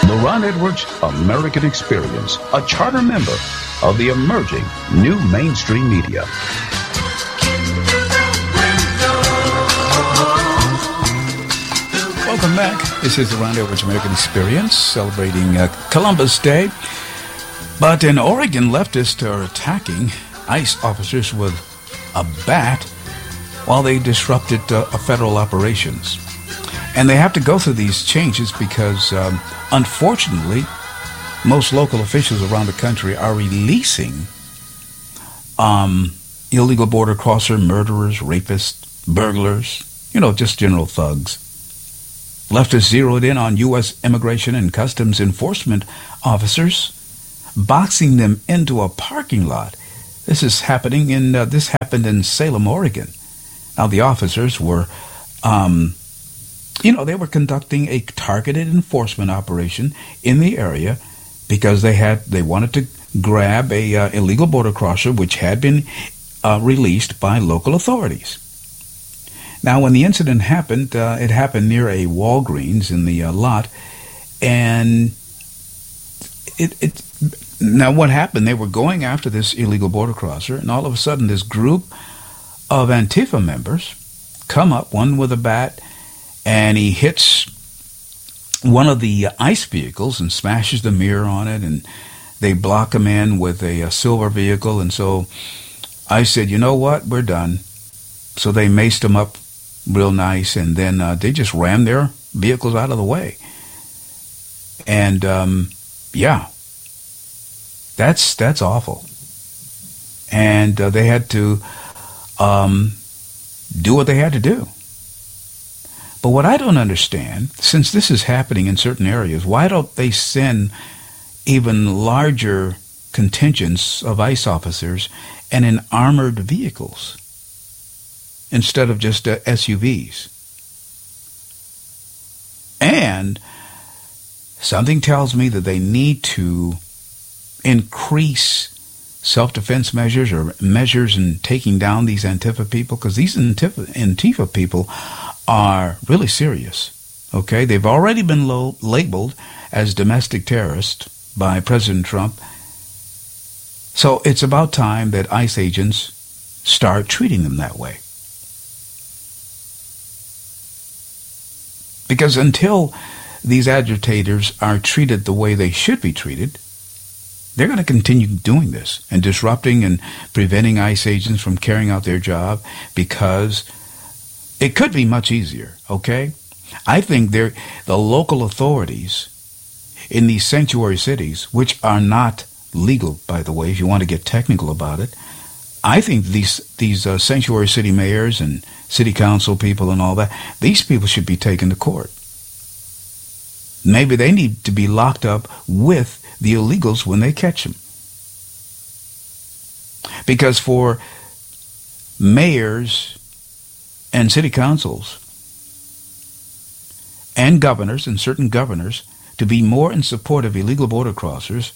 The Ron Edwards American Experience, a charter member of the emerging new mainstream media. Welcome back. This is the Ron Edwards American Experience, celebrating Columbus Day. But in Oregon, leftists are attacking ICE officers with a bat while they disrupted federal operations. And they have to go through these changes because, unfortunately, most local officials around the country are releasing illegal border crosser, murderers, rapists, burglars, just general thugs. Leftists zeroed in on U.S. Immigration and Customs Enforcement officers, boxing them into a parking lot. This happened in Salem, Oregon. Now, the officers were, they were conducting a targeted enforcement operation in the area because they wanted to grab a illegal border crosser which had been released by local authorities. Now, when the incident happened, it happened near a Walgreens in the lot, and now what happened? They were going after this illegal border crosser, and all of a sudden, this group of Antifa members come up, one with a bat, and he hits one of the ICE vehicles and smashes the mirror on it, and they block him in with a silver vehicle. And so I said, you know what, we're done. So they maced him up real nice, and then they just rammed their vehicles out of the way. And that's awful. And they had to do what they had to do. But what I don't understand, since this is happening in certain areas, why don't they send even larger contingents of ICE officers and in armored vehicles instead of just SUVs? And something tells me that they need to increase self-defense measures or measures in taking down these Antifa people, because these Antifa people are really serious. Okay, they've already been labeled as domestic terrorists by President Trump. So it's about time that ICE agents start treating them that way. Because until these agitators are treated the way they should be treated, they're going to continue doing this and disrupting and preventing ICE agents from carrying out their job, because it could be much easier, okay? I think the local authorities in these sanctuary cities, which are not legal, by the way, if you want to get technical about it, I think these sanctuary city mayors and city council people and all that, these people should be taken to court. Maybe they need to be locked up with the illegals when they catch them. Because for mayors and city councils and governors and certain governors to be more in support of illegal border crossers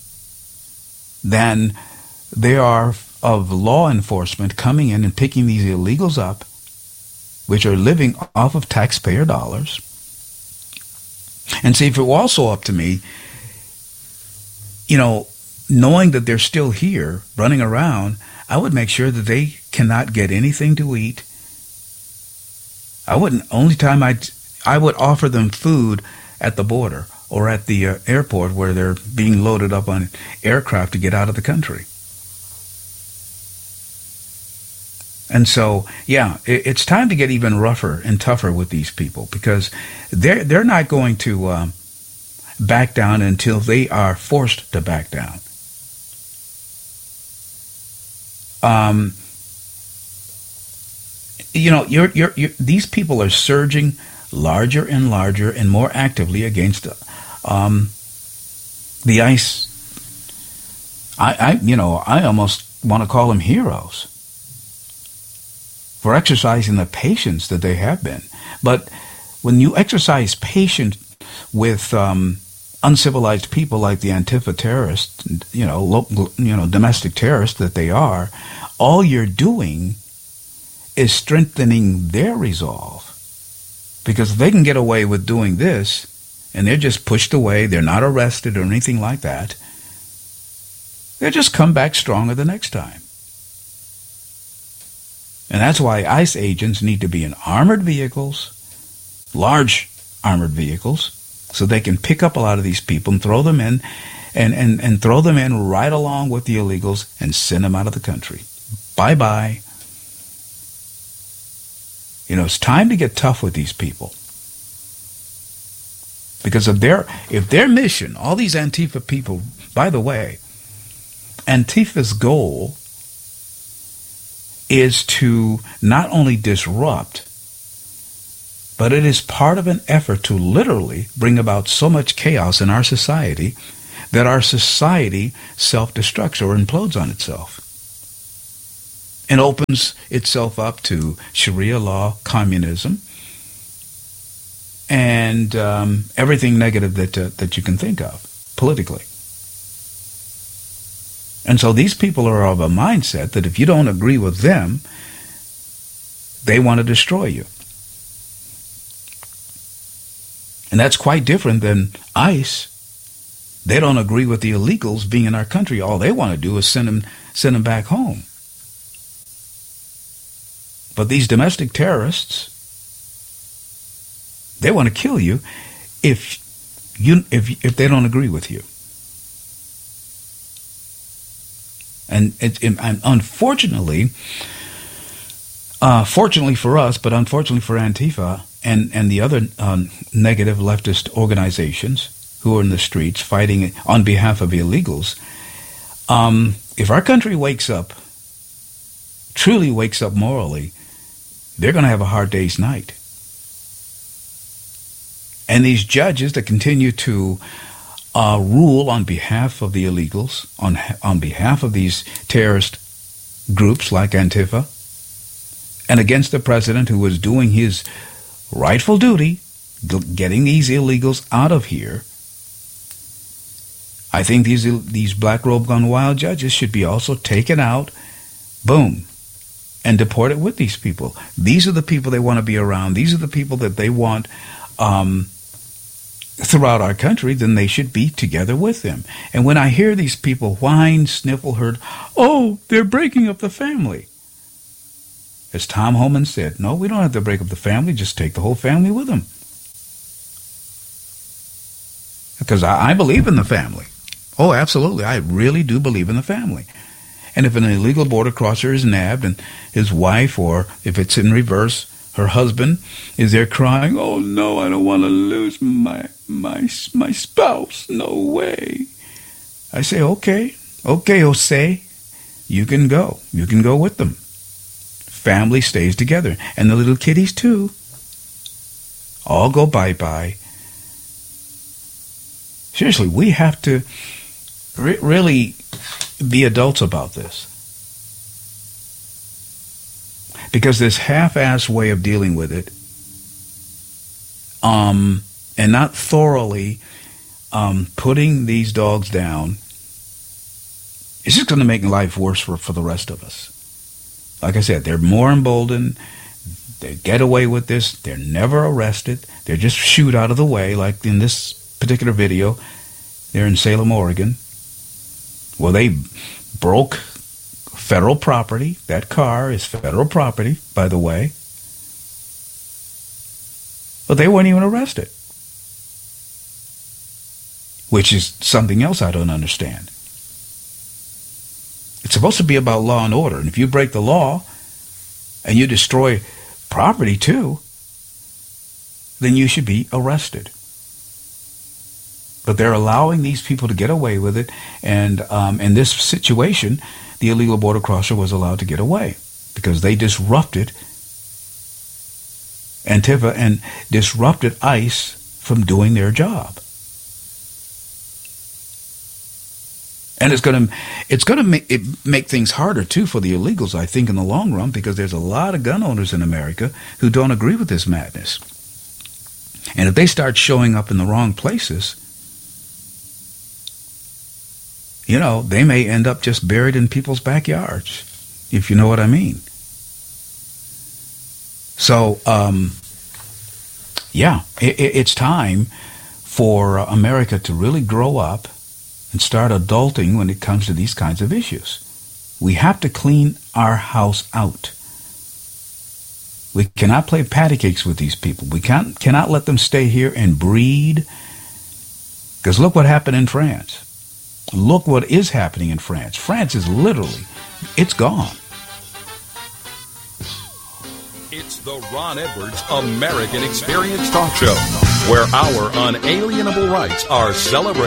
than they are of law enforcement coming in and picking these illegals up, which are living off of taxpayer dollars. And see, if it were also up to me, knowing that they're still here running around, I would make sure that they cannot get anything to eat. I would offer them food at the border or at the airport where they're being loaded up on aircraft to get out of the country. And so, it's time to get even rougher and tougher with these people, because they're not going to back down until they are forced to back down. These people are surging larger and larger and more actively against the ICE. I almost want to call them heroes for exercising the patience that they have been. But when you exercise patience with uncivilized people like the Antifa terrorists, domestic terrorists that they are, all you're doing is strengthening their resolve. Because if they can get away with doing this, and they're just pushed away. They're not arrested or anything like that. They'll just come back stronger the next time. And that's why ICE agents need to be in armored vehicles, large armored vehicles, so they can pick up a lot of these people and throw them in, and throw them in right along with the illegals and send them out of the country. Bye-bye. You know, it's time to get tough with these people. Because if their mission, all these Antifa people, by the way, Antifa's goal is to not only disrupt, but it is part of an effort to literally bring about so much chaos in our society that our society self-destructs or implodes on itself and opens itself up to Sharia law, communism, and everything negative that you can think of politically. And so these people are of a mindset that if you don't agree with them, they want to destroy you. And that's quite different than ICE. They don't agree with the illegals being in our country. All they want to do is send them back home. But these domestic terrorists, they want to kill you if they don't agree with you. And unfortunately, fortunately for us, but unfortunately for Antifa and the other negative leftist organizations who are in the streets fighting on behalf of illegals, if our country wakes up, truly wakes up morally, they're going to have a hard day's night. And these judges that continue to rule on behalf of the illegals, on behalf of these terrorist groups like Antifa, and against the president who was doing his rightful duty, getting these illegals out of here, I think these black robe gone wild judges should be also taken out, boom, and deported with these people. These are the people they want to be around. These are the people that they want throughout our country. Then they should be together with them. And when I hear these people whine, sniffle, hurt, oh, they're breaking up the family. As Tom Homan said, no, we don't have to break up the family. Just take the whole family with them. Because I believe in the family. Oh, absolutely. I really do believe in the family. And if an illegal border crosser is nabbed and his wife, or if it's in reverse, her husband is there crying, oh no, I don't want to lose my spouse. No way. I say, okay, Jose, you can go. You can go with them. Family stays together. And the little kiddies too. All go bye-bye. Seriously, we have to really be adults about this. Because this half-assed way of dealing with it, and not thoroughly putting these dogs down, is just going to make life worse for the rest of us. Like I said, they're more emboldened. They get away with this. They're never arrested. They're just shooed out of the way, like in this particular video. They're in Salem, Oregon. Well, they broke federal property. That car is federal property, by the way. But they weren't even arrested. Which is something else I don't understand. It's supposed to be about law and order. And if you break the law and you destroy property too, then you should be arrested. But they're allowing these people to get away with it. And in this situation, the illegal border crosser was allowed to get away because they disrupted Antifa and disrupted ICE from doing their job. And it's going to make things harder too for the illegals, I think, in the long run, because there's a lot of gun owners in America who don't agree with this madness. And if they start showing up in the wrong places, you know, they may end up just buried in people's backyards, if you know what I mean. So, yeah, it's time for America to really grow up and start adulting when it comes to these kinds of issues. We have to clean our house out. We cannot play patty cakes with these people. We cannot let them stay here and breed. Because look what happened in France. Look what is happening in France. France is literally, it's gone. It's the Ron Edwards American Experience Talk Show, where our unalienable rights are celebrated.